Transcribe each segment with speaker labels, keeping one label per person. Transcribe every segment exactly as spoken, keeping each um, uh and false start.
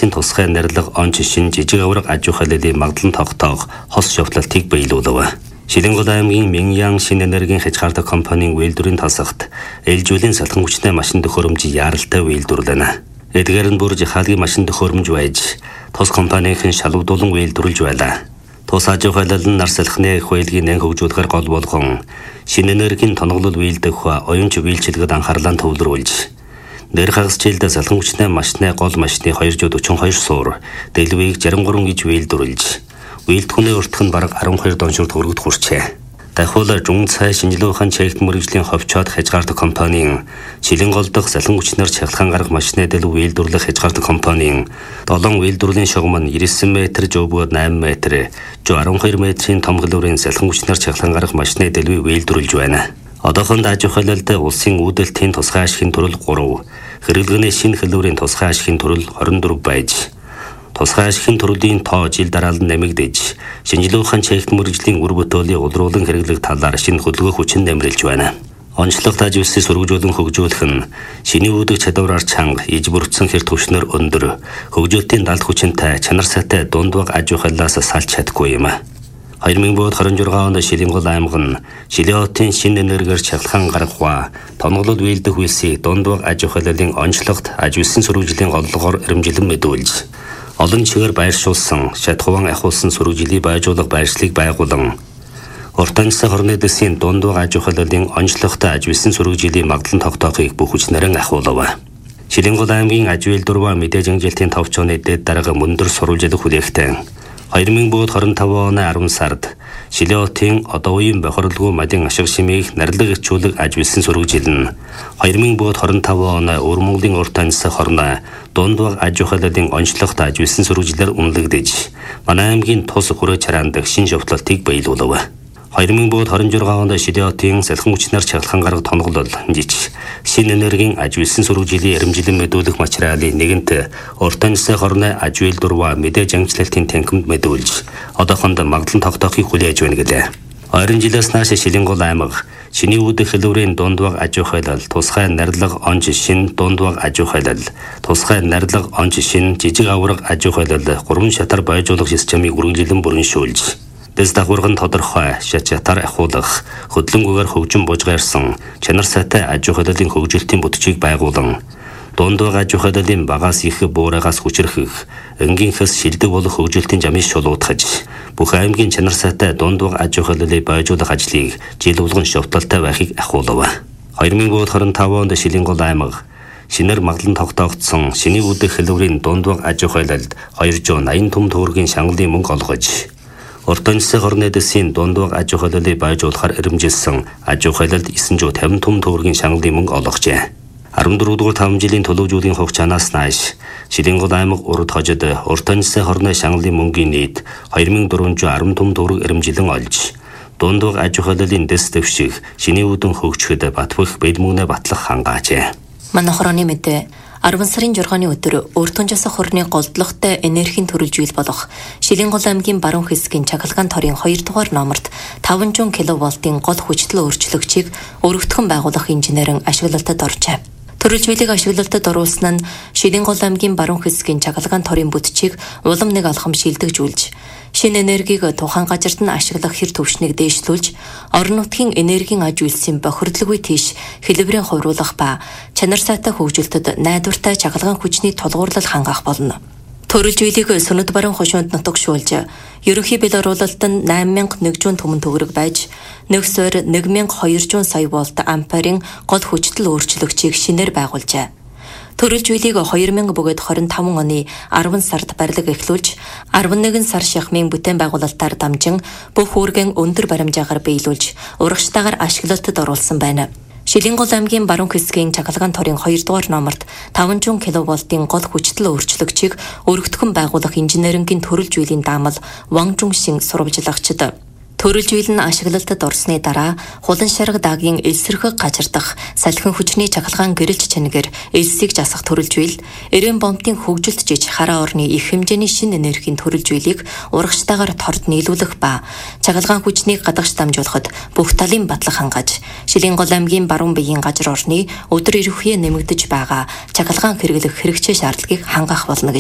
Speaker 1: улсын тусгай нарилга он жишин жижиг авраг аж ахуй хэлбэрийн магадлан тогтоох хос шовтлолтыг биелүүлв. Шилэнгол аймгийн Мянган шинэ энергийн хязгаартай компанийн үйлдвэрийн тасагт ээлжүүлэн салхан хүчтэй машин төхөөрөмж яаралтай үйлдвэрлэнэ. Эдгээр нь бүр жихаалгийн машин төхөөрөмж байж тус компанийн шалгуулан үйлдвэрлэж байлаа. Тус аж ахуй хэлбэр нар салхины хуулийг нэн хөгжүүлэхээр гол болгон шинэ энергийн тоноглол үйлдэх оюунч үйлчилгэд анхаарлаа төвлөрүүлж нэр хагас жилдээ салхан хүчтэй машины гол машины двести сорок two суур дэлбийг sixty three гэж үйлдвэрлэж үйлдвэрний уртх нь бараг twelve доншор төгрөгт хүрчээ. Дахиула Жун цай шинжилгээ ухаан чигт мөрөгжлийн ховчоод хязгаартай компанийн Шилэнгол дахь салхан хүчнэр чахалгаан гарах машины дэлб үйлдвэрлэх хязгаартай компанийн долоон үйлдвэрлэлийн шугам нь ninety-nine метр, жөөгөөд eight метр, twelve метрийн том хэлбэрийн салхан хүчнэр чахалгаан гарах машины дэлбийг үйлдвэрлэж байна. Одоохонд аж ахуй хэлбэрт улсын үүдэлтийн тусгай ашигын төрөл three, хэрэглэгний шинэ хэлбэрийн тусгай ашигын төрөл twenty-four байж, тусгай ашигын төрлийн тоо жил дараалан нэмэгдэж, шинжилгээ ухаан чигт мөрөгжлийн үр бүтээлийн улруулан хэрэглэх талаар шинэ хөдөлгөөн хүчин нэмрэлж байна. Онцлогт аж үйлсийг сургуулиулан хөгжүүлэх нь шиний үүдэх чадвараар чанга, иж бүрдсэн хэр түвшнэр өндөр, хөгжүүлэлтийн далд хүчинтэй, чанар сайтай дунд баг аж ахуйлаас салж чадахгүй юм. twenty twenty-six онд Шилэнгол аймаг нь Шилэн хотын шинэ энергиэр чахалгаан гарах ба тоноглол үйлдэх үйлсийг дунд баг аж ахуй хэлбэрийн онцлогт аж үйлсийн сургуулийн голлогоор эрэмжилэн мэдүүлж, олон чигээр байршуулсан, шатхуун ахуулсан сургуулийн байжуулах байршлыг байгуулан, уртанцсан хорны дэсийн дунд баг аж ахуй хэлбэрийн онцлогт аж үйлсийн сургуулийн магадлан тогтоохыг бүх хүчнэрэн ахуулав. Шилэнгол аймгийн аж үйлдвэр ба мэдээж ангилтын товч оны дэд дарга мөндөр сурвалжлах хүлээгтэн twenty twenty-five оны ten сард Шилэн хотын одоо үеийн бохирлгүй мадын ашиг шимийг нарилга ирчүүлэг аж үйлсийн сургууль нь twenty twenty-five оны Өвөр Монголын урт таньсах хорны дунд баг аж ахуй хэлбэрийн онцлогт аж үйлсийн сургуулиар үнэлэгдэж, манай аймгийн тус хүрээ чараанд шинэ шовтлолтыг биелүүлв. twenty twenty-six онд Шилэн хотын салхан хүчнэр чахалгаан гарах тоноглол жиж шинэ энергийн аж үйлсийн сургуулийн эрэмжилэн мэдүүлэх материалын нэгэнт урт таньсах хорны аж үйлдвэр ба мэдээж ангилалтын танхимд мэдүүлж, одоохонд магадлан тогтоохыг хүлээж байна гэлээ. twenty жилээс нааш Шилэнгол аймаг шиний үүдэх хэлбэрийн дунд баг аж ахуй хэлбэр, тусгай нарилга он жишин дунд баг аж ахуй хэлбэр, тусгай нарилга он жишин жижиг авраг аж ахуй хэлбэр гурван шатар байжуулах системийг үргэлжлэн бүрэншүүлж, дэс дагварган тодорхой шат шатар ахуулах, хөдлөнгөөр хөгжин бужгаарсан, чанар сайтай аж ахуй хэлбэрийн хөгжилтийн бүтцийг байгуулан, дунд баг аж ахуй хэлбэрийн багаас их буураагаас хүчрхэх, энгийнхээс шилдэг болох хөгжилтийн жамыг шулуутгаж, бүх аймгийн чанар сайтай дунд баг аж ахуй хэлбэрийг байжуулах ажлыг жил болгон шовтолтой байхыг ахуулав. twenty twenty-five онд Шилэнгол аймаг шинээр магадлан тогтоогдсон шиний үүдэх хэлбэрийн дунд баг аж ахуй хэлбэрт two hundred eighty том төгрөгийн шангалын мөнгө олгож, урт таньсах хорны дэсийн дунд баг аж ахуй хэлбэрийг байжуулахаар эрэмжилсэн аж ахуй хэлбэрт nine hundred fifty том төгрөгийн шангалын мөнгө олгожээ. fourteen дугаар таван жилийн төлөвлөжүүдийн хугацаанаас нааш Шилэнгол аймаг урд хожид урт таньсах хорны шангалын мөнгөний нийт two thousand four hundred ten том төгрөг эрэмжилэн олж, дунд баг аж ахуй хэлбэрийн дэс дэвших, шиний үүдэн хөгжихэд батбах бэл мөнгнээ батлах хангаажээ.
Speaker 2: Манай хорооны мэдээ ten сарын sixth өдөр өртөн жасах хорны голдлогтой энергийн төрөлжүүл болох Шилэнгол аймгийн баруун хэсгийн чахалгаан торын two дугаар номерт five hundred киловаттын гол хүчтэй өөрчлөгчийг өргөтгөн байгуулах инженерийн ашиглалтад оржээ. Төрөлжүүлийг ашиглалтад оруулсан нь Шилэнгол аймгийн баруун хэсгийн чахалгаан торын бүтчийг улам нэг алхам шилдэгжүүлж, шинэ энергийг тухайн газарт нь ашиглах хэр түвшнийг дээшлүүлж, орон нутгийн энергийн аж үйлсийн бохирдлоггүй тийш хэлбэрийн хувируулах ба чанар сайтай хөгжилтөд найдвартай чахалгаан хүчний тулгуурлал хангах болно. Төрөлжүүлийг Сүнэд баруун хошуунд нутагшуулж, ерөнхий бэл оруулалт нь nine thousand one hundred түмэн төгрөг байж, нэг суур one thousand two hundred сая вольт амперийн гол хүчтэй өөрчлөгчийг шинээр байгуулжээ. Төрөлжүүлийг two thousand twenty-five оны ten сард барилга эхлүүлж, eleven сар шахмын бүтээн байгуулалтаар дамжин бүх үүргэн өндөр баримжаагаар биелүүлж, урагштайгаар ашиглалтад оруулсан байна. Шилэнгол аймгийн баруун хэсгийн чахалгаан торын two дугаар номерт five hundred киловаттын гол хүчтэй өөрчлөгчийг өргөтгөн байгуулах инженерингийн төрөлжүүлийн даамал Ван Жуншин сурвалжлагчид Төрөлжүүл нь ашиглалтад орсны дараа хулан шарга даагийн элсэрхэг гажирдах салхин хүчний чахалгаан гэрэлж чангаар элсийг жасах төрөлжүүл эрээн бомбын хөгжилт жиж хараа орны их хэмжээний шинэ энергийн төрөлжүүлийг урагштайгаар торд нийлүүлэх ба чахалгаан хүчнийг гадагш дамжуулахад бүх талын батлах хангаж Шилэнгол аймгийн баруун биеийн газар орны өдөр ирүүхий нэмэгдэж байгаа чахалгаан хэрэглэх хэрэгцээ шаардлагыг хангах болно гэжээ.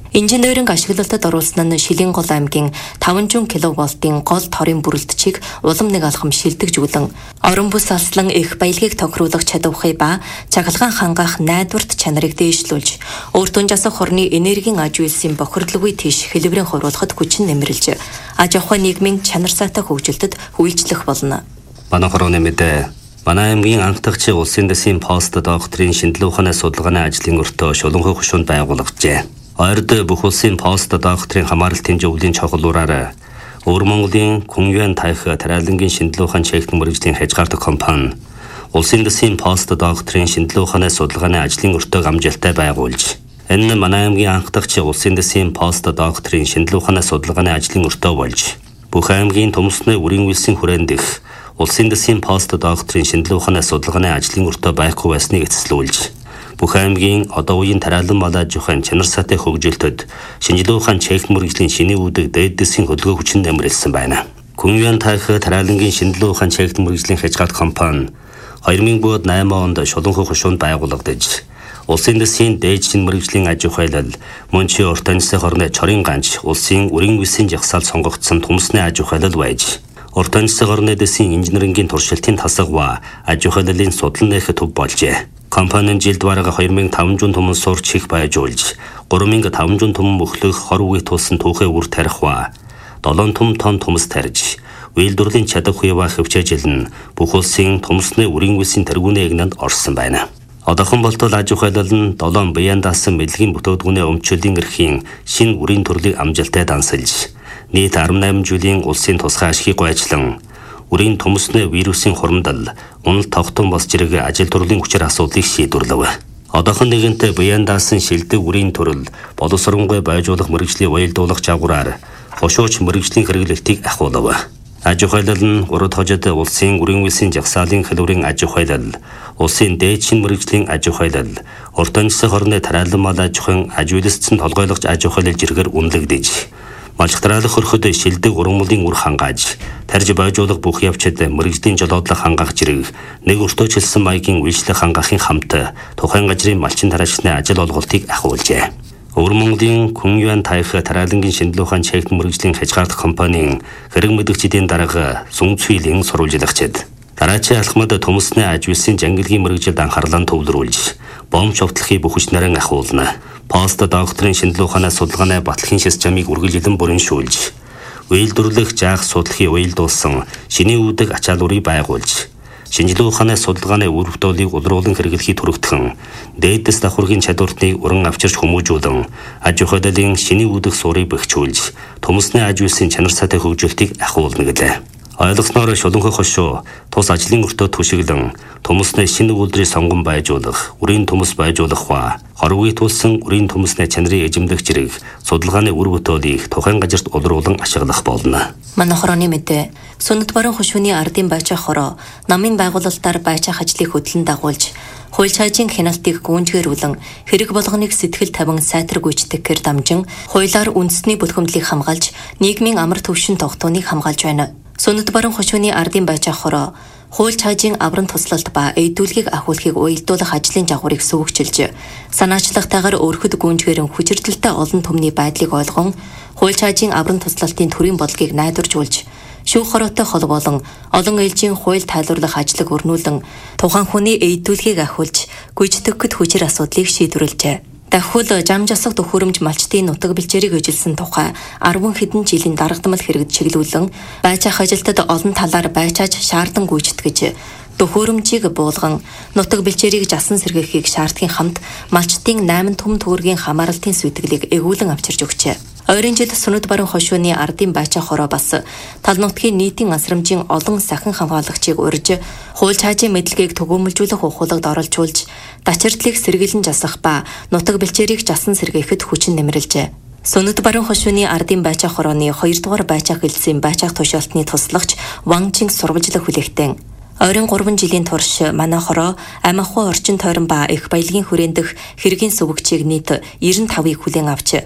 Speaker 2: Инженеринг ашиглалтад оруулсан нь Шилэн гол аймгийн таван киловолтын гол торын бүрэлдэхийг улам нэг алхам шилдэгжүүлэн орон бүс алслан их баялагийг тохируулах чадварыг ба чагалгаан хангах найдварт чанарыг дээшлүүлж өөртөө жасах хорны энергийн аж үйлсийн бохирдлогыг тийш хэлбэрийн хуруулахад хүчин нэмэрлж аж ахуй нийгмийн чанар сайтай хөгжилтөд үйлчлэх болно.
Speaker 1: Манай хорооны мэдээ Манай аймгийн анхдагчийн улсын дэсийн пост докторийн шинжилгээ ухааны судалгааны ажлын өртөө шулуунхай хөшөөнд байгуулагджээ. Ойрд бүх улсын пост докторийн хамааралтын зөвлөлийн чухал ураараа Өвөр Монголын Күнюан Тайх тариалангийн шинжилгээ ухааны чиглэл мэргэжлийн хязгаартай компани улсын дэсийн пост докторийн шинжилгээ ухааны судалгааны ажлын өртөөг амжилттай байгуулж энэ манай аймгийн анхдагчийн улсын дэсийн пост докторийн шинжилгээ ухааны судалгааны ажлын өртөө болж бүх аймгийн төмөсний үрийн үйлсийн хүрээнд их улсын дэсийн пост докторийн шинжилгээ ухааны судалгааны ажлын өртөө байхгүй байсныг эцэслүүлж бүх аймгийн одоо үеийн тариалан мал аж ахуйн чанар сайтай хөгжилтөд шинжилгээ ухааны чиглэл мэргэжлийн шинэ үүдэг дээд дэсийн хөдөлгөөн хүчин нэмрэлсэн байна. Күнюан Тайх тариалангийн шинжилгээ ухааны чиглэл мэргэжлийн хязгаарт компани хоёр мың осем онд шулуунхай хөшөөнд байгуулагдаж улсын дэсийн дээд шинэ мэргэжлийн аж ахуйлал мөн чи урт анжлын хорны чорын ганч улсын үрийн үйлсийн жагсаал сонгогдсон төмөсний аж ахуйлал байж урт анжлын хорны дэсийн инженерингийн туршилтын тасаг ба аж ахуйлалын судлан нээх төв болжээ. Компани жилд бараг хоёр мың таванжуун түмэн сурч их байжуулж гурван мың таванжуун түмэн мөхлөх хор үе тулсан түүхээ үр тарих ба долоон түм тонн төмс тарж үйлдвэрлэлийн чадвар ба хөвчөжилн бүх улсын төмсний үрийн үйлсийн тэргүүний эгнэнд орсон байна. Одоохон болтол аж ахуйлал нь долоон бян даасан мэдлэгийн бүтээдгүүний өмчлөлийн эрхийн шинэ үрийн төрлийг амжилттай дансалж нийт арван найман жилийн улсын тусгай ашгийг гойжлан үрийн төмөсний вирусын хурамдал унал тогтон бос зэрэг ажил төрлийн хүчээр асуудлыг шийдвэрлэв. Одоохон нэгэнтээ бян даасан шилдэг үрийн төрөл боловсронгуй байжуулах мэргэжлийн уялдуулах жагвараар хошууч мэргэжлийн хэрэглэлтийг ахиулав. Аж ахуйлал нь урд хожид улсын үрийн үйлсийн жагсаалын хэлбэрийн аж ахуйлал, улсын дээд шинэ мэргэжлийн аж ахуйлал, урт анжлын хорны тариалан мал аж ахуйн аж үйлсцэн толгойлогч аж ахуйлал зэрэгээр үнэлэгдэж малчтраалах хөрөхөд шилдэг ургамлын үр хангааж тарж байжуулах бүх явцад мэргэжлийн жолоодлох хангах зэрэг нэг өртөөчлсөн маягийн үйлчлэх хангахын хамт тухайн газрын малчин тараачны ажил олголтыг ахиулжээ. Өвөр Монголын Күнюан Тайх тариалангийн шинжилгээ ухааны чиглэл мэргэжлийн хязгаарт компанийн хэрэг мэдгчдийн дарга Сүнг Цүйлэн сурвалжлагчид дараачийн алхмад төмөсний аж үйлсийн жангилгийн мэргэжилд анхаарлаа төвлөрүүлж бомб шовтлохыг бүх хүчнээрээ ахиулна. Пост докторийн шинжилгээ ухааны судалгааны батлагын шис чамыг үргэлжлэн бүрэншүүлж үйлдвэрлэх жаах судлахыг уялдуулсан шинэ үүдэг ачааллуудыг байгуулж шинжилгээ ухааны судалгааны үр бүтээлийг улруулан хэрэглэхийг түрэгдхэн дээдэс давхаргийн чадвартыг уран авчирч хүмүүжүүлэн аж ахуйлалын шинэ үүдэг суурийг бэхжүүлж төмөсний аж үйлсийн чанар сайтай хөгжилтийг ахиулна гэлээ. Ойлгосноор шулуунхай хошуу тус ажлын өртөө түшиглэн төмөсний шинэ үйлдвэрийг сонгон байжуулах, үрийн төмөс байжуулах ба хорвыг тулсан үрийн төмөсний чанарыг эзэмдэх зэрэг судалгааны үр бүтээлийг тухайн газарт улруулан ашиглах болно.
Speaker 2: Манай хорооны мэдээ Сүнэт баруун хошууны ардын байчаа хороо намын байгуулалтаар байчаах ажлыг хөтлөн дагуулж хууль цаажийн хяналтыг гүнжгэрүүлэн хэрэг болгоныг сэтгэл тавин сайтар гүйцэтгэхээр дамжин хуулиар үндэсний бүлхэмдлийг хамгаалж нийгмийн амар төвшин тогтооныг хамгаалж байна. Сүнэт баруун хошууны ардын байчаа хороо хууль цаажийн аврам туслалт ба эйдүүлгийг ахиулахыг уялдуулах ажлын жагварыг сөвөгчилж санаачлагтайгаар өөрөхөд гүнжгэрэн хүчирдэлтэй олон түмний байдлыг ойлгон хууль цаажийн аврам туслалтын төрийн бодлогыг найдваржуулж шүүх хороотой хол болон олон ээлжийн хууль тайлбарлах ажлыг өрнүүлэн тухайн хүний эйдүүлгийг ахиулж гүйцэтгэхэд хүчир асуудлыг шийдвэрлэжээ. Дахиул жам жасах төхөөрөмж малчтын нутаг бэлчээрийг эжилсэн тухай арван хэдэн жилийн дарагдмал хэрэгд чиглүүлэн байцаах ажилтад олон талаар байцааж шаардсан гүйцэтгэж төхөөрөмжийг буулган нутаг бэлчээрийг жасан сэргээхийг шаардхийн хамт малчтын найман түм төгрөгийн хамааралтын сүйтгэлийг эгүүлэн авчирч өгчээ. Ойрын жил Сүнэт баруун хошууны ардын байчаа хороо бас тал нутгийн нийтийн асрамжийн олон сахин хамгаалагчийг урьж хууль цаажийн мэдлэгийг төгөөмөлжүүлэх ухуулагд оролцуулж дачирдлыг сэргийлэн жасах ба нутаг бэлчээрийг жасан сэргээхэд хүчин нэмэрлжээ. Сүнэт баруун хошууны ардын байчаа хорооны хоёрдугаар байчаах хэлтсийн байчаах тушаалтны туслагч Ван Чин сурвалжлах хүлээгтэн ойрын гурван жилийн турш манай хороо амиахуй орчин тойрон ба их баялагын хүрээндх хэргийн сүвгчийг нийт девяносто тавыг хүлээн авч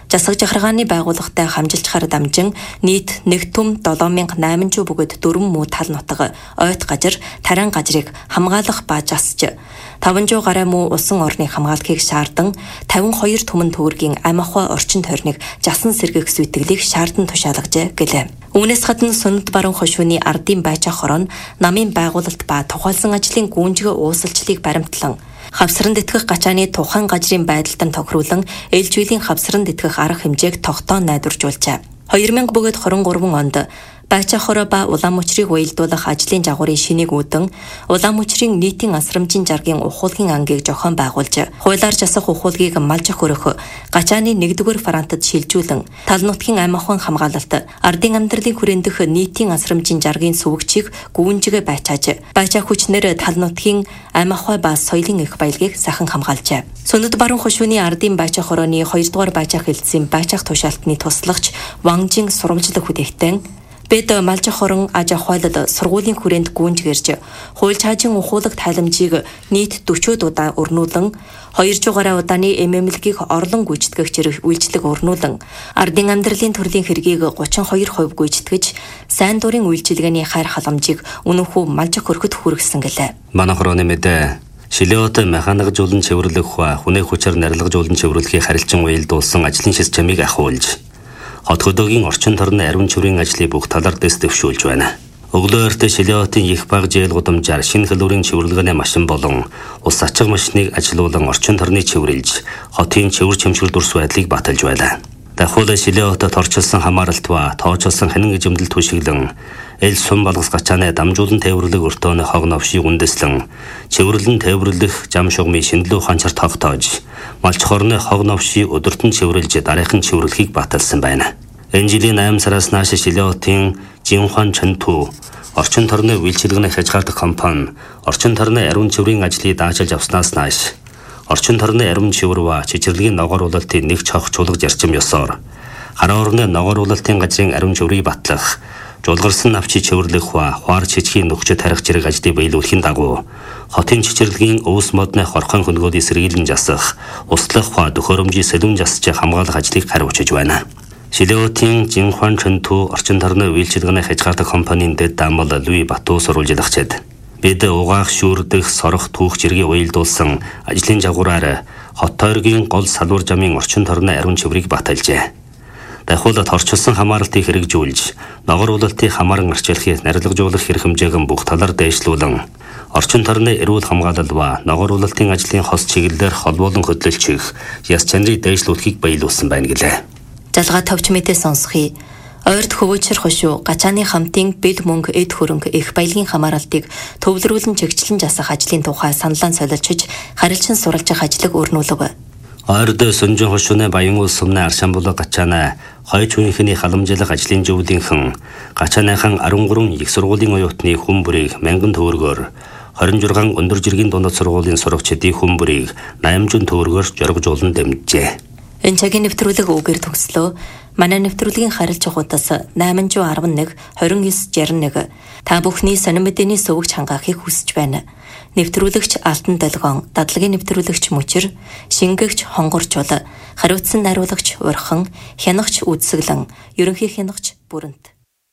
Speaker 2: Засаг жахаргааны байгууллагатай хамжилчаар дамжин нийт нэг түм долоон мянга найман бөгөөд дөрвөн муу тал нутаг, ойт гажир, тарайн гажрыг хамгаалах ба засж таван зуун гаруй муу усан орны хамгаалахыг шаардсан тавин хоёр түмэн төгрөгийн ам ахуй орчин тойрныг жасан сэргэх зүйтэглийг шаардсан тушаалгажээ гэлээ. Үүнээс гадна Сүнэд баруун хошууны ардын байчаа хорон намын байгуулалт ба тухайлсан ажлын гүнжгэ уусалчлыг баримтлан хавсран тэтгэх гачааны тухайн гажрын байдалтан тохируулан ээлж үеийн хавсран тэтгэх арга хэмжээг тогтоон найдваржуулжээ. хоёр мянга бөгөөд хорон гурван онд Байчаа хороо ба улаан мөчрийг уялдуулах ажлын жагуурын шинийг үүдэн улаан мөчрийн нийтийн асрамжийн жаргын ухуулгын ангийг зохион байгуулж хуулиар засах ухуулгийг малжих өрөх гачааны нэгдүгээр фронтод шилжүүлэн тал нутгийн ам ахуйн хамгаалалт ардын амьдралын хүрэндэх нийтийн асрамжийн жаргын сүвгчийг гүнжигэ байчааж байчаа хүчнэр тал нутгийн ам ахуй ба соёлын эрх баялагийг сахан хамгаалжээ. Сүнэд баруун хошууны ардын байчаа хорооны хоёрдугаар байчаа хэлтсийн байчаах тушаалтны туслагч Ванжин сурвалжлах хүдэхтэн Бид малжих хорон аж ахуйлад сургуулийн хүрээнд гүнжгэрж хууль чаажин ухуулаг тайламжийг нийт дөрвөн удаа өрнүүлэн хоёр зуун удааны эм эм эл-ийг орлон гүйцэтгэх зэрэг үйлчлэг өрнүүлэн ардын амьдралын төрлийн хэргийг гучин хоёр хувь гүйцэтгэж сайн дурын үйлчилгээний хайр халамжийг үнэнхүү малжих хөрөхөд хүргэсэн гэлээ.
Speaker 1: Манай хорооны мэдээ Шилиот механикжуулан цэвэрлэх ба хүнээ хүчээр нарилгажуулан цэвэрлэхийг харилцан уялдуулсан ажлын системийг ахиулж хот хөдөөгийн орчин тойрны ариун цэврийн ажлыг бүх талаар дэс дэвшүүлж байна. Өглөөрт Шилиотын их баг жээл гудамжаар шинэ хэлбэрийн цэвэрлэгээний машин болон ус ачиг машиныг ажилуулан орчин тойрныг цэвэрлж хотын цэвэр чимшил дурс байдлыг баталж байна. Дахиад Шилиотод орчилсан хамааралт ба тоочилсан ханин эзэмдэл түшиглэн эл сум балгас гачааны дамжуулан тээвэрлэг өртөөний хог новшийг үндэслэн цэвэрлэн тээвэрлэх зам шугмын шинэлүү ханчаар тогтоож малч хорны хог новшийг өдөртөн цэвэрлж дараахан цэвэрлэхийг баталсан байна. Энэ жилийн найман сараас нааш Шилиотын Жинхуан Чэнтүү орчин тойрны үйлчилгээний хязгаарлах компани орчин тойрны ариун цэврийн ажлыг даачилж авснаас нааш орчин тойрны ариун цэвэр ба чичирлэгийн ногооруулалтын нэг цогц чуулга зарчим ёсоор хараа орны ногооруулалтын газрын ариун цэврийг батлах жуулгарсан навчийг цэвэрлэх ба хуар чичгийн нөхцөд тарих зэрэг ажлыг биелүүлэхийн дагуу хотын чичирлэгийн өвс модны хорхон хөнгөөдийг сэргийлэн засах, услах ба төхөөрөмжийн сэлүүн засч хамгаалах ажлыг хариуцж байна. Шилиотын Жинхуан Чэнтүү орчин тойрны үйлчилгээний хязгаарлах компанийн дэд даамал Луи Бату сурвалжлагчид бид угаах шүүрдэх сорох түүх зэргийг уялдуулсан ажлын жагуураар хот тойргийн гол салуур жамын орчин тойрны ариун цэврийг баталжээ. Дахиад торчилсан хамааралтыг хэрэгжүүлж, ногооруулалтыг хамааран арчилахыг нарилгажуулах хэрэг хэмжээгэн бүх талаар дээшлүүлэн, орчин тойрны эрүүл хамгаалал ба ногооруулалтын ажлын хос чиглэлээр холбоолон хөдөлгөх яс чанарыг дээшлүүлэхийг баялуулсан байна гэлээ.
Speaker 2: Жалгаа товч мэдээ сонсхий. Ойрд хөвөөчр хошуу гачааны хамтын бэл мөнгө эд хөрөнгө их баялагын хамааралтыг төвлөрүүлэн чигчлэн засах ажлын тухай саналаа солилцож харилцан суралцах ажлыг өрнүүлв.
Speaker 1: Ойрд Сүнжин хошууны баян улс сумны аршан булаг гачаана хойч үеийнхний халамжлах ажлын зөвлөнхөн гачааныхан арван гурван их сургуулийн оюутны хүн бүрийг мянган төгрөгөөр хорин жургаан өндөр жиргийн дундад сургуулийн сурагчдын хүн бүрийг найман төгрөгөөр жоргожуулан дэмжжээ.
Speaker 2: Энэ цагийн нэвтрүүлэг үгээр төгслөө. Манай нэвтрүүлгийн харилцах хуудас найман арван нэг двадцать девять шестьдесят один. Та бүхний сонин мэдээний сувгч хангаахыг хүсэж байна. Нэвтрүүлэгч Алтан Долгон, дадлагын нэвтрүүлэгч Мөчр, шингэгч Хонгорчул, хариуцсан найруулагч Урхан, хянагч Үдсэглэн, ерөнхий хянагч Бүрэнт.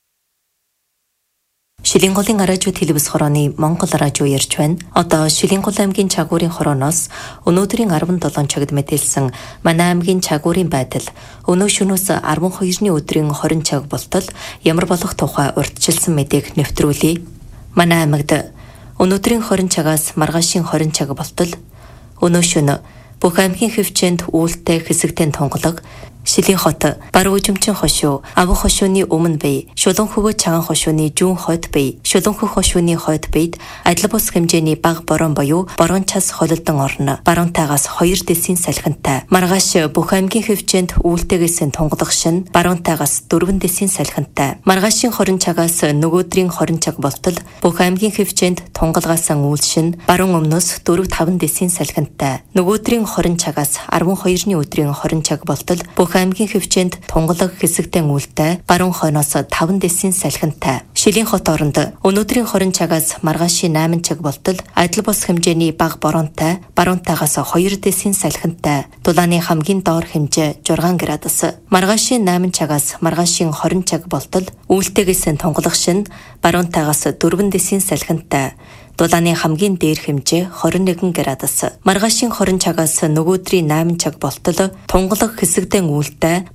Speaker 2: Шилэнголын радио телевиз хорооны Монгол радио ярьж байна. Одоо Шилэнгол аймгийн Чагуурын хорооноос өнөөдрийн арван долоон цагт мэдээлсэн манай аймгийн Чагуурын байдал өнөө шөнөөс арван хоёрны өдрийн хорин цаг болтол ямар болох тухай урьдчилсан мэдээг нэвтрүүлье. Манай аймагт өнөөдрийн хорин цагаас маргаашийн хорин цаг болтол өнөө шөнө бүх аймгийн хөвчөнд үүлтэй хэсэгтэн тунгалаг Шилийн хот, Баруун Жимчин хошуу, Аван хошууны өмнө бай, Шулуун хөвөө Чаган хошууны зүүн хойд бай, Шулуун хөх хошууны хойд байд адил бус хэмжээний баг борон буюу борон час холилдон орно. Баруунтайгаас хоёр дэсийн салхинтай. Маргааш бүх аймгийн хөвчөнд үүлтэйгээс тунгалах шин, баруунтайгаас дөрвөн дэсийн салхинтай. Маргаашийн хорин цагаас нөгөөдрийн хорин цаг болтол бүх аймгийн хөвчөнд тунгалгаасан үйл шин, баруун өмнөөс дөрөв таван дэсийн салхинтай. Нөгөөдрийн хорин цагаас арван хоёрны өдрийн хорин цаг болтол бүх аймгийн хөвчөнд тунгалаг хэсэгтэн үлтэй баруун хойноос таван дэсийн салхинтай. Шилийн хот оронд өнөөдрийн хорин цагаас маргаашийн найман цаг болтол адил бус хэмжээний бага боронтой, баруунтайгаас хоёр десийн салхинтай, дулааны хамгийн доор хэмжээ зургаан градус. Маргаашийн найман цагаас маргаашийн хорин цаг болтол үүлтэйгээс тунгалах шин, баруунтайгаас дөрвөн десийн салхинтай, дулааны хамгийн дээр хэмжээ хорин нэгэн градус. Маргаашийн хорин цагаас нөгөөдрийн найман цаг болтол тунгалах хэсэгдэн үүлтэй,